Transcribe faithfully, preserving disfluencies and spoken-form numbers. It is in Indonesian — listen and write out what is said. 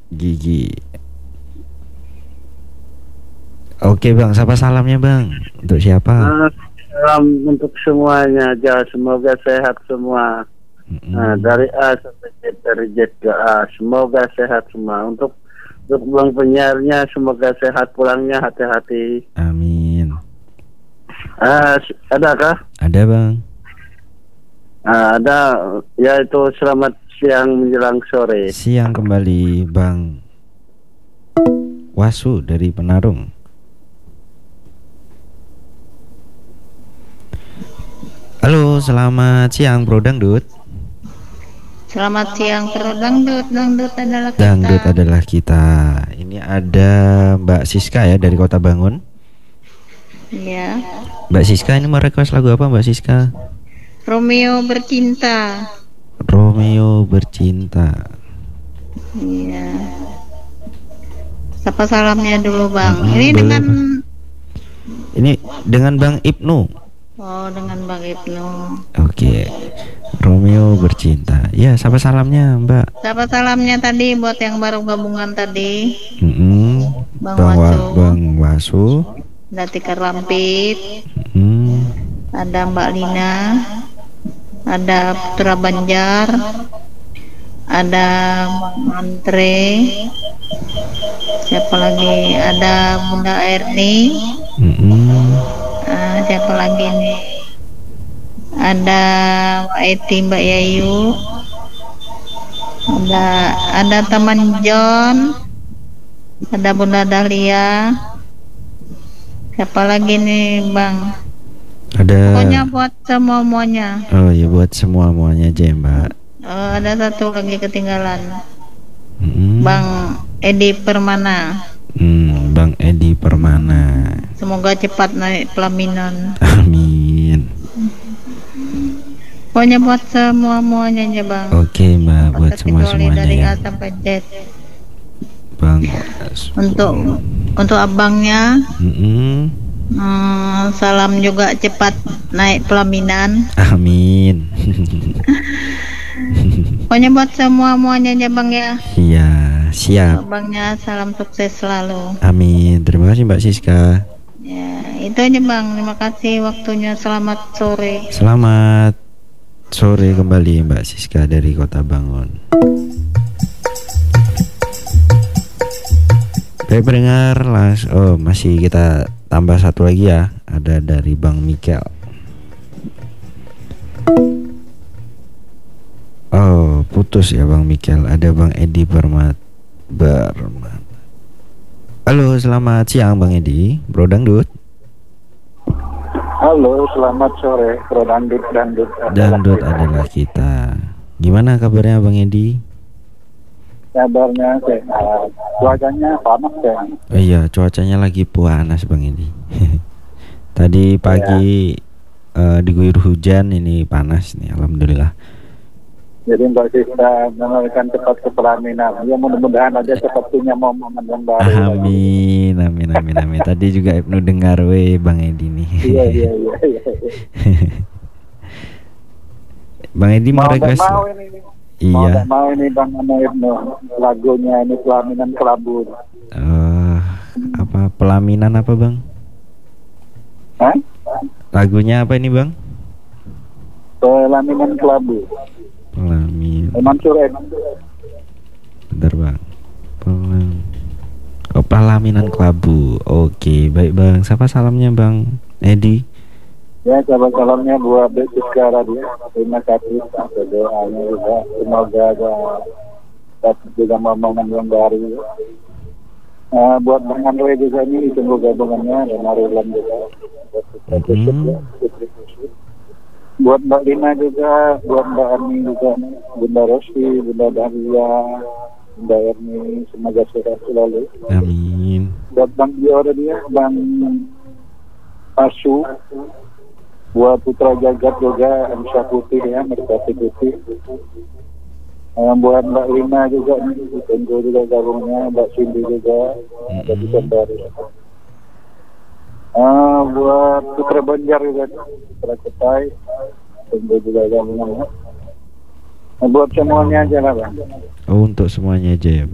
Gigi. Oke bang, siapa salamnya bang? Untuk siapa? Uh, salam untuk semuanya aja, semoga sehat semua. Mm-mm. Nah, dari A sampai Z, dari Z ke A, semoga sehat semua. Untuk untuk bang penyiarnya, semoga sehat pulangnya, hati-hati. Amin. Uh, adakah? Ada bang. Uh, ada, yaitu selamat siang menjelang sore. Siang kembali bang Wasu dari Penarung. Halo, selamat siang Bro Dangdut. Selamat siang Bro Dangdut. Dangdut adalah kita. Dangdut adalah kita. Ini ada Mbak Siska ya dari Kota Bangun. Iya. Mbak Siska ini mau request lagu apa Mbak Siska? Romeo bercinta. Romeo bercinta. Iya. Siapa salamnya dulu bang? Mm-hmm, ini boleh, dengan bang. Ini dengan Bang Ibnu. Oh, dengan Bang Ibnu. Oke. Romeo bercinta. Ya, siapa salamnya Mbak? Siapa salamnya tadi buat yang baru gabungan tadi? Mm-hmm. Bang, Bang Wasu. Wa- Bang Wasu. Ada Tika Rampit. Mm-hmm. Ada Mbak Lina. Ada Putra Banjar. Ada Bang Andre. Siapa lagi? Ada Bunda Erni. Mm-hmm. Uh, siapa lagi nih? Ada Mbak Eti, Mbak Yayu. Ada ada teman John. Ada Bunda Dahlia. Siapa lagi nih Bang? Ada. Pokoknya buat semua muanya. Oh ya, buat semua muanya aja ya Mbak. Uh, ada satu lagi ketinggalan. Mm-hmm. Bang Edi Permana. Hmm, Bang Edi Permana. Semoga cepat naik pelaminan. Amin. Pokoknya buat semua muanya aja Bang. Oke Mbak, buat semua Kecuali semuanya dari ya. A sampai Z. Bang. Untuk untuk abangnya. Mm-mm. Hmm, salam juga cepat naik pelaminan. Amin. Pokoknya buat semua muanya aja Bang ya. Iya, siap. Abangnya salam sukses selalu. Amin. Terima kasih Mbak Siska. Ya, itu aja Bang. Terima kasih waktunya. Selamat sore. Selamat sore kembali Mbak Siska dari Kota Bangun. Baik pendengar, las oh masih kita tambah satu lagi ya. Ada dari Bang Mikel. Oh, putus ya Bang Mikel. Ada Bang Edi Permat Bermat. Halo, selamat siang Bang Edi, Bro Dangdut. Halo, selamat sore, Bro Dangdut. Dangdut adalah Dangdut kita. adalah kita. Gimana kabarnya Bang Edi? Kabarnya sehat. Cuacanya panas ya. Oh iya, cuacanya lagi panas Bang Edi. Tadi pagi ya. uh, diguyur hujan, ini panas nih, alhamdulillah. Jadi Mbak Siska mengenalkan cepat ke pelaminan. Ya mudah-mudahan aja cepat punya momen yang baru. Amin, amin, amin, amin. Tadi juga Ibnu dengar we Bang Edi nih. Iya, iya, iya, iya. Bang Edi mau, mau request? Mau ini, iya. Mau, mau ini Bang Ibnu lagunya ini pelaminan kelabu. Uh, apa pelaminan apa Bang? Hah? Lagunya apa ini Bang? Pelaminan kelabu. Pelamin. Mansur Ed. Bentar Bang. Pelam. Oh, pelaminan kelabu. Oke, baik Bang. Siapa salamnya Bang Edi? Ya, salam salamnya buat Siska Radio. Terima kasih atas doanya juga. Semoga ada dapat juga momen yang baru. Uh, buat Bang Andre juga ini tunggu gabungannya dan Marilan juga. Mm-hmm. Buat Mbak Lina juga, buat Mbak Erni juga, Bunda Rosi, Bunda Dahlia, Bunda Erni, semoga sehat selalu. Amin. Buat Bang Diora dia, Bang Asu, buat Putra Jagat juga, Amsha Putih ya, Merpati Putih. Uh, buat Mbak Lina juga, tunggu juga gabungnya, Mbak Cindy juga, ada di Sembari. Uh, buat Putra Banjar juga, Putra Ketai, tunggu juga gabungannya. Nah, buat semuanya aja lah Bang. Oh, untuk semuanya aja ya Bang.